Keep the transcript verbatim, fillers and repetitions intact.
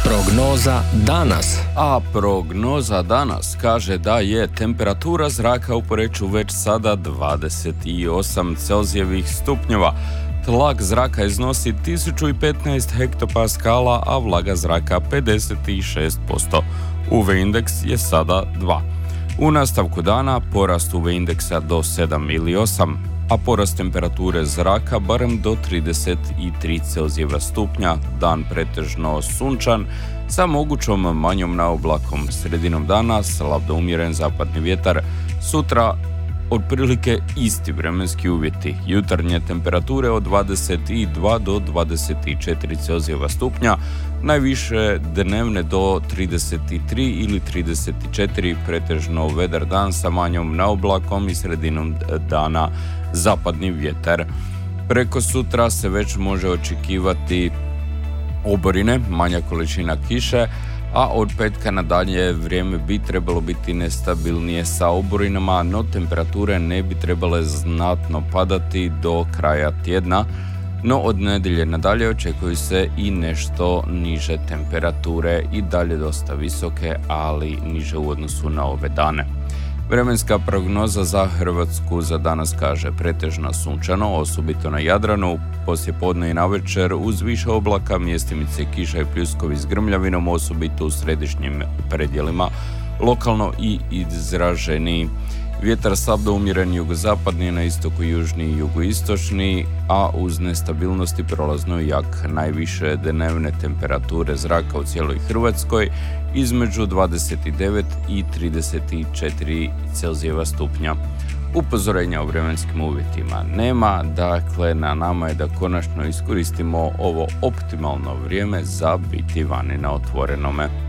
Prognoza danas. A prognoza danas kaže da je temperatura zraka u Poreču već sada dvadeset osam Celzijevih stupnjeva. Tlak zraka iznosi tisuću petnaest hektopaskala, a vlaga zraka pedeset šest posto. U V indeks je sada dva. U nastavku dana porast U V indeksa do sedam ili osam, a porast temperature zraka barem do trideset tri Celzijeva stupnja, dan pretežno sunčan, sa mogućom manjom naoblakom. Sredinom dana slab do umjeren zapadni vjetar, sutra otprilike isti vremenski uvjeti. Jutarnje temperature od dvadeset dva do dvadeset četiri Celzijeva stupnja, najviše dnevne do trideset tri ili trideset četiri, pretežno vedar dan sa manjom naoblakom i sredinom dana zapadni vjetar. Preko sutra se već može očekivati oborine, manja količina kiše, a od petka nadalje vrijeme bi trebalo biti nestabilnije sa oborinama, no temperature ne bi trebale znatno padati do kraja tjedna, no od nedjelje nadalje očekuju se i nešto niže temperature, i dalje dosta visoke, ali niže u odnosu na ove dane. Vremenska prognoza za Hrvatsku za danas kaže pretežno sunčano, osobito na Jadranu, poslijepodne i navečer uz više oblaka, mjestimice kiša i pljuskovi s grmljavinom, osobito u središnjim predjelima, lokalno i izraženiji. Vjetar slab do umjeren jugozapadni, na istoku južni i jugoistočni, a uz nestabilnosti prolazno jak. Najviše dnevne temperature zraka u cijeloj Hrvatskoj između dvadeset devet i trideset četiri Celzijeva stupnja. Upozorenja o vremenskim uvjetima nema, dakle na nama je da konačno iskoristimo ovo optimalno vrijeme za biti vani na otvorenome.